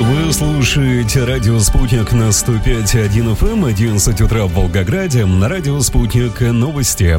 Вы слушаете радио «Спутник» на 105.1 FM, 11 утра в Волгограде. На радио «Спутник» новости.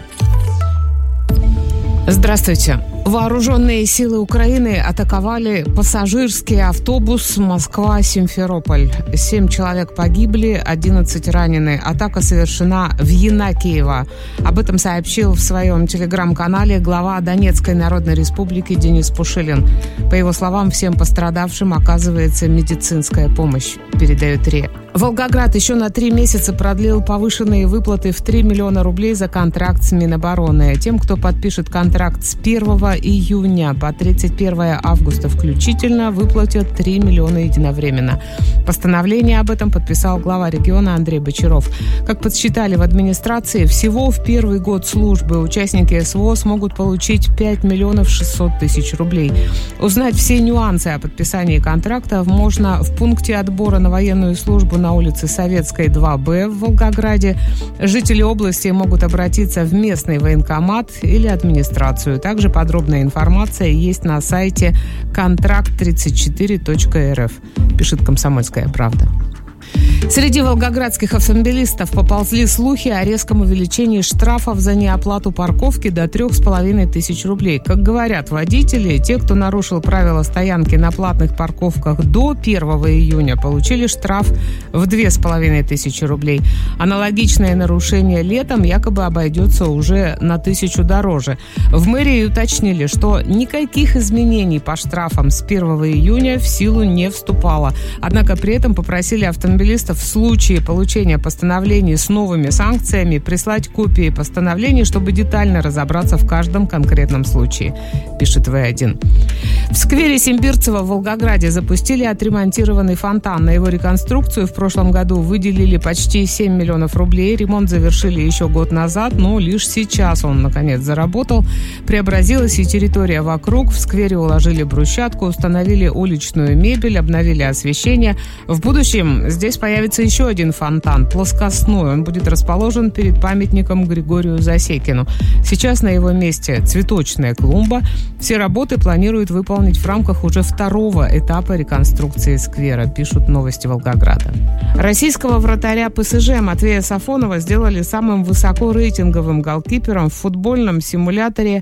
Здравствуйте. Вооруженные силы Украины атаковали пассажирский автобус Москва-Симферополь. 7 человек погибли, 11 ранены. Атака совершена в Янакиево. Об этом сообщил в своем телеграм-канале глава Донецкой Народной Республики Денис Пушилин. По его словам, всем пострадавшим оказывается медицинская помощь, передает РИА. Волгоград еще на 3 месяца продлил повышенные выплаты в 3 миллиона рублей за контракт с Минобороны. Тем, кто подпишет контракт с 1 июня по 31 августа включительно, выплатят 3 миллиона единовременно. Постановление об этом подписал глава региона Андрей Бочаров. Как подсчитали в администрации, всего в первый год службы участники СВО смогут получить 5 миллионов 600 тысяч рублей. Узнать все нюансы о подписании контракта можно в пункте отбора на военную службу на улице Советской, 2Б в Волгограде. Жители области могут обратиться в местный военкомат или администрацию. Также подробная информация есть на сайте контракт34.рф, пишет «Комсомольская правда». Среди волгоградских автомобилистов поползли слухи о резком увеличении штрафов за неоплату парковки до 3,5 тысяч рублей. Как говорят водители, те, кто нарушил правила стоянки на платных парковках до 1 июня, получили штраф в 2,5 тысячи рублей. Аналогичное нарушение летом якобы обойдется уже на 1000 дороже. В мэрии уточнили, что никаких изменений по штрафам с 1 июня в силу не вступало. Однако при этом попросили автомобилистов в случае получения постановлений с новыми санкциями прислать копии постановлений, чтобы детально разобраться в каждом конкретном случае, пишет В1. В сквере Симбирцева в Волгограде запустили отремонтированный фонтан. На его реконструкцию в прошлом году выделили почти 7 миллионов рублей. Ремонт завершили еще год назад, но лишь сейчас он, наконец, заработал. Преобразилась и территория вокруг. В сквере уложили брусчатку, установили уличную мебель, обновили освещение. В будущем здесь появится еще один фонтан, плоскостной. Он будет расположен перед памятником Григорию Засекину. Сейчас на его месте цветочная клумба. Все работы планируют выполнить в рамках уже 2-го этапа реконструкции сквера, пишут «Новости Волгограда». Российского вратаря ПСЖ Матвея Сафонова сделали самым высокорейтинговым голкипером в футбольном симуляторе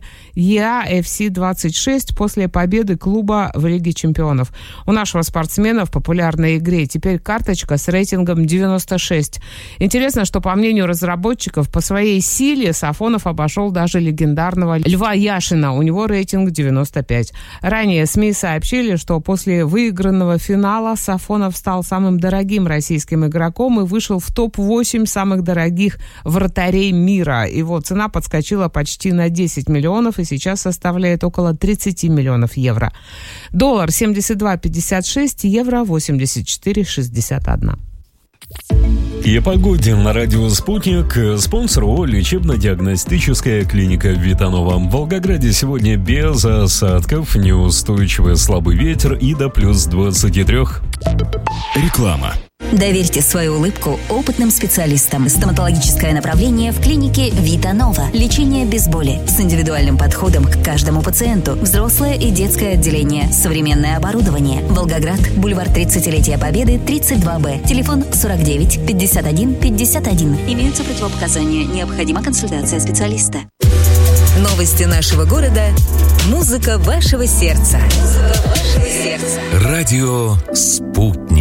EAFC26 после победы клуба в Лиге чемпионов. У нашего спортсмена в популярной игре теперь карточка с рейтингом 96. Интересно, что, по мнению разработчиков, по своей силе Сафонов обошел даже легендарного Льва Яшина. У него рейтинг 95. Ранее СМИ сообщили, что после выигранного финала Сафонов стал самым дорогим российским игроком и вышел в топ-8 самых дорогих вратарей мира. Его цена подскочила почти на 10 миллионов и сейчас составляет около 30 миллионов евро. Доллар 72,56, евро 84,61. И о погоде на радио «Спутник». Спонсор ООО «Лечебно-диагностическая клиника Витанова». В Волгограде сегодня без осадков, неустойчивый слабый ветер и до плюс 23. Реклама. Доверьте свою улыбку опытным специалистам. Стоматологическое направление в клинике Витанова. Лечение без боли с индивидуальным подходом к каждому пациенту. Взрослое и детское отделение. Современное оборудование. Волгоград. Бульвар 30-летия Победы, 32Б. Телефон 49 51 51. Имеются противопоказания. Необходима консультация специалиста. Новости нашего города. Музыка вашего сердца. Радио «Спутник».